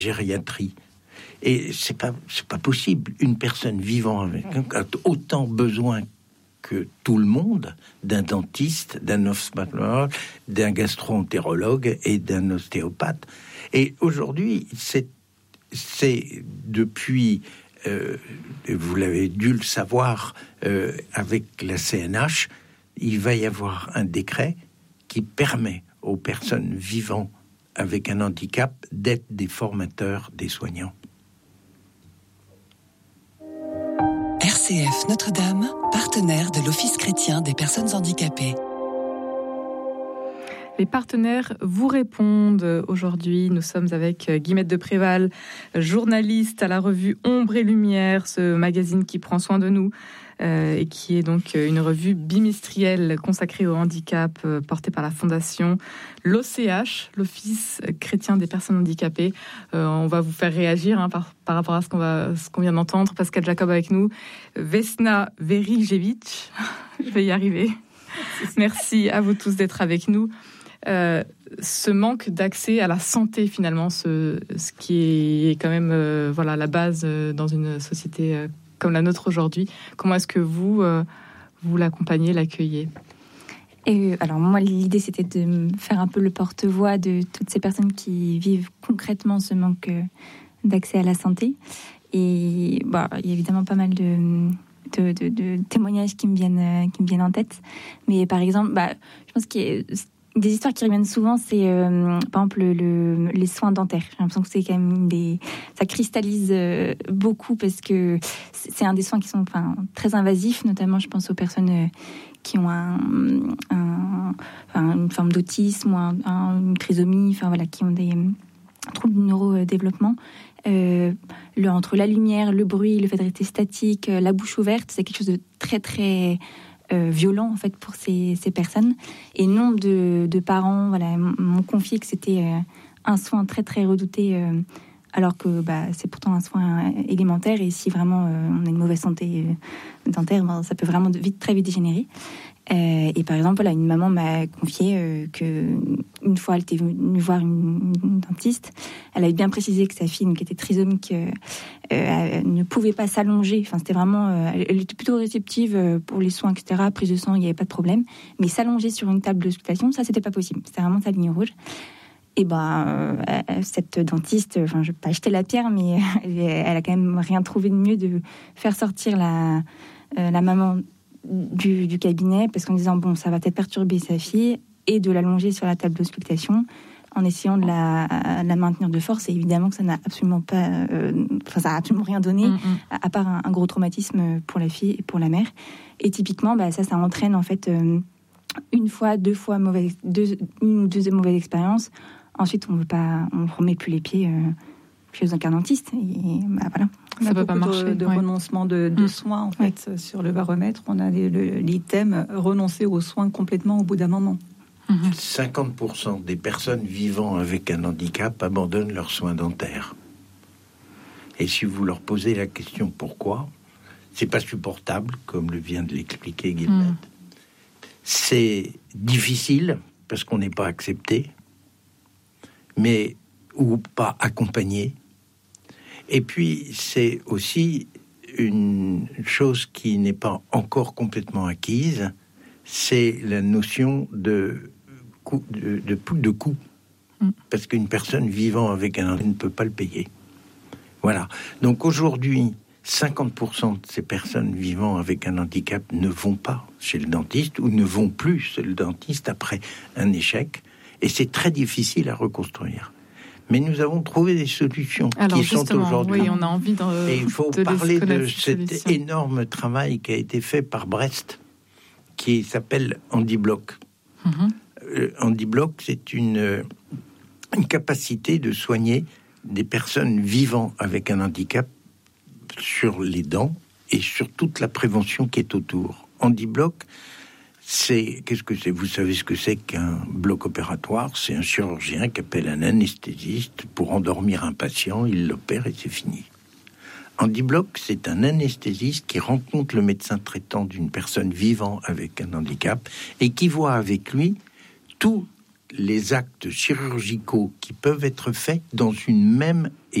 gériatrie. Et c'est pas possible. Une personne vivant avec a autant besoin que tout le monde d'un dentiste, d'un ophtalmologue, d'un gastro-entérologue et d'un ostéopathe. Et aujourd'hui, c'est depuis, vous l'avez dû le savoir, avec la CNH, il va y avoir un décret qui permet aux personnes vivant avec un handicap d'être des formateurs des soignants. RCF Notre-Dame, partenaire de l'Office chrétien des personnes handicapées. Les partenaires vous répondent. Aujourd'hui, nous sommes avec Guillemette de Préval, journaliste à la revue Ombre et Lumière, ce magazine qui prend soin de nous et qui est donc une revue bimestrielle consacrée au handicap, portée par la fondation l'OCH, l'Office chrétien des personnes handicapées. On va vous faire réagir par rapport à ce qu'on vient d'entendre. Pascal Jacob avec nous, Vesna Verijevic, je vais y arriver. Merci à vous tous d'être avec nous. Ce manque d'accès à la santé, finalement, ce qui est quand même la base dans une société comme la nôtre aujourd'hui. Comment est-ce que vous l'accompagnez, l'accueillez ? Alors moi, l'idée, c'était de faire un peu le porte-voix de toutes ces personnes qui vivent concrètement ce manque d'accès à la santé. Et il y a évidemment pas mal de témoignages qui me viennent en tête. Mais par exemple, je pense qu'il y a des histoires qui reviennent souvent, c'est par exemple les soins dentaires. J'ai l'impression que c'est quand même ça cristallise beaucoup parce que c'est un des soins qui sont très invasifs, notamment je pense aux personnes qui ont une forme d'autisme ou une trisomie, qui ont des troubles du neurodéveloppement. Entre la lumière, le bruit, le fait de rester statique, la bouche ouverte, c'est quelque chose de très très violent en fait pour ces personnes. Et nombre de parents m'ont confié que c'était un soin très très redouté, alors que c'est pourtant un soin élémentaire. Et si vraiment on a une mauvaise santé dentaire, ça peut vraiment très vite dégénérer. Et par exemple, une maman m'a confié qu'une fois elle était venue voir une dentiste, elle avait bien précisé que sa fille, qui était trisomique, ne pouvait pas s'allonger. C'était vraiment, elle était plutôt réceptive pour les soins, etc. Prise de sang, il n'y avait pas de problème. Mais s'allonger sur une table d'auscultation, ça, c'était pas possible. C'était vraiment sa ligne rouge. Et cette dentiste, je ne vais pas jeter la pierre, mais elle a quand même rien trouvé de mieux de faire sortir la maman du cabinet, parce qu'en disant ça va peut-être perturber sa fille, et de l'allonger sur la table d'auscultation en essayant de la maintenir de force. Et évidemment que ça n'a absolument pas ça a absolument rien donné, à part un gros traumatisme pour la fille et pour la mère. Et typiquement ça entraîne en fait une fois, deux fois une ou deux mauvaises expériences. Ensuite on remet plus les pieds chez un dentiste, et voilà. Ça peut pas marcher. De renoncement de soins, en fait, sur le baromètre. On a l'item renoncer aux soins complètement au bout d'un moment. 50% des personnes vivant avec un handicap abandonnent leurs soins dentaires. Et si vous leur posez la question pourquoi, c'est pas supportable, comme le vient de l'expliquer Guillemette. C'est difficile parce qu'on n'est pas accepté, ou pas accompagné. Et puis, c'est aussi une chose qui n'est pas encore complètement acquise, c'est la notion de coût. Parce qu'une personne vivant avec un handicap ne peut pas le payer. Voilà. Donc aujourd'hui, 50% de ces personnes vivant avec un handicap ne vont pas chez le dentiste ou ne vont plus chez le dentiste après un échec. Et c'est très difficile à reconstruire. Mais nous avons trouvé des solutions qui sont aujourd'hui. Oui, on a envie et il faut parler de cet énorme travail qui a été fait par Brest, qui s'appelle HandiBlock. HandiBlock, c'est une capacité de soigner des personnes vivant avec un handicap sur les dents et sur toute la prévention qui est autour. HandiBlock, qu'est-ce que c'est ? Vous savez ce que c'est qu'un bloc opératoire ? C'est un chirurgien qui appelle un anesthésiste pour endormir un patient, il l'opère et c'est fini. HandiBlock, c'est un anesthésiste qui rencontre le médecin traitant d'une personne vivant avec un handicap et qui voit avec lui toutes les actes chirurgicaux qui peuvent être faits dans une même